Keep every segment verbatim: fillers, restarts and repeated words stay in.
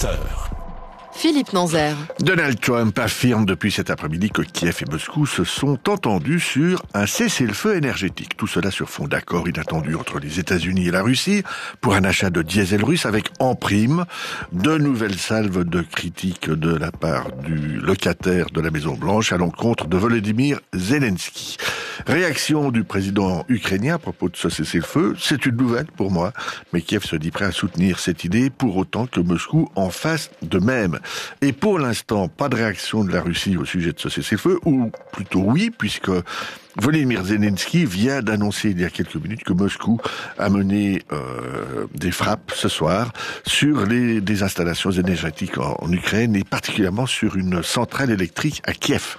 heures. Philippe Nanzer. Donald Trump affirme depuis cet après-midi que Kiev et Moscou se sont entendus sur un cessez-le-feu énergétique. Tout cela sur fond d'accord inattendu entre les États-Unis et la Russie pour un achat de diesel russe avec en prime de nouvelles salves de critiques de la part du locataire de la Maison-Blanche à l'encontre de Volodymyr Zelensky. Réaction du président ukrainien à propos de ce cessez-le-feu, c'est une nouvelle pour moi, mais Kiev se dit prêt à soutenir cette idée pour autant que Moscou en fasse de même. Et pour l'instant, pas de réaction de la Russie au sujet de ce cessez-le-feu, ou plutôt oui, puisque Volodymyr Zelensky vient d'annoncer il y a quelques minutes que Moscou a mené euh, des frappes ce soir sur les, des installations énergétiques en, en Ukraine, et particulièrement sur une centrale électrique à Kiev.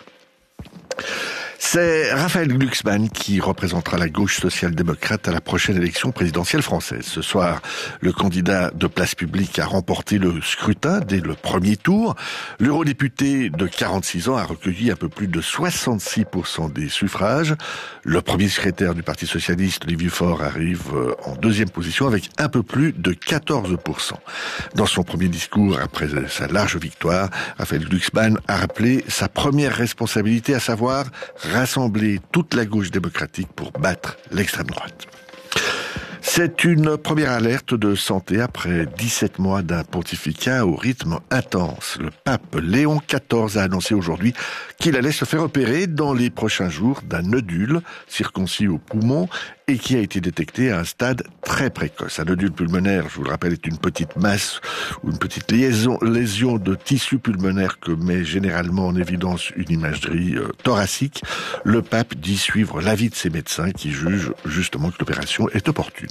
C'est Raphaël Glucksmann qui représentera la gauche social-démocrate à la prochaine élection présidentielle française. Ce soir, le candidat de Place Publique a remporté le scrutin dès le premier tour. L'eurodéputé de quarante-six ans a recueilli un peu plus de soixante-six pour cent des suffrages. Le premier secrétaire du Parti socialiste, Olivier Faure, arrive en deuxième position avec un peu plus de quatorze pour cent. Dans son premier discours, après sa large victoire, Raphaël Glucksmann a rappelé sa première responsabilité, à savoir rassembler toute la gauche démocratique pour battre l'extrême droite. C'est une première alerte de santé après dix-sept mois d'un pontificat au rythme intense. Le pape Léon quatorze a annoncé aujourd'hui qu'il allait se faire opérer dans les prochains jours d'un nodule circoncis au poumon et qui a été détecté à un stade très précoce. Un nodule pulmonaire, je vous le rappelle, est une petite masse ou une petite liaison, lésion de tissu pulmonaire que met généralement en évidence une imagerie euh, thoracique. Le pape dit suivre l'avis de ses médecins qui jugent justement que l'opération est opportune.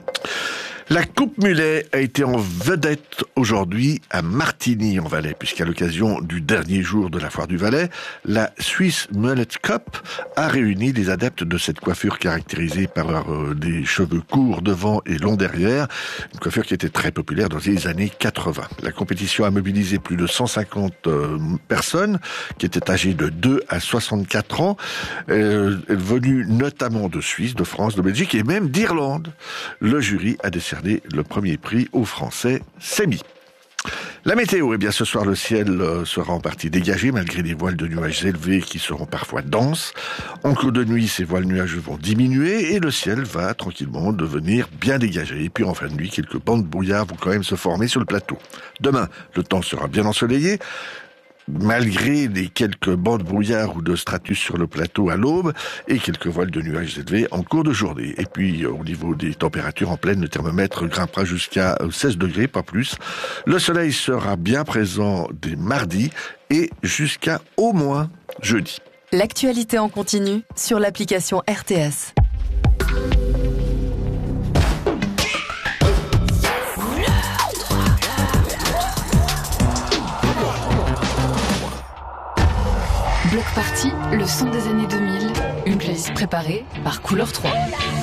La Coupe Mulet a été en vedette aujourd'hui à Martigny en Valais, puisqu'à l'occasion du dernier jour de la foire du Valais, la Swiss Mullet Cup a réuni les adeptes de cette coiffure caractérisée par euh, des cheveux courts devant et longs derrière, une coiffure qui était très populaire dans les années quatre-vingts. La compétition a mobilisé plus de cent cinquante euh, personnes qui étaient âgées de deux à soixante-quatre ans, euh, venues notamment de Suisse, de France, de Belgique et même d'Irlande. Le jury a décerné le premier prix au Français Semi. La météo, eh bien ce soir le ciel sera en partie dégagé malgré des voiles de nuages élevés qui seront parfois denses. En cours de nuit, ces voiles nuageux vont diminuer et le ciel va tranquillement devenir bien dégagé. Et puis en fin de nuit, quelques bandes de brouillard vont quand même se former sur le plateau. Demain, le temps sera bien ensoleillé, malgré les quelques bancs de brouillard ou de stratus sur le plateau à l'aube et quelques voiles de nuages élevés en cours de journée. Et puis, au niveau des températures en pleine, le thermomètre grimpera jusqu'à seize degrés, pas plus. Le soleil sera bien présent dès mardi et jusqu'à au moins jeudi. L'actualité en continu sur l'application R T S. Bloc Party, le son des années deux mille. Une playlist préparée par Couleur trois.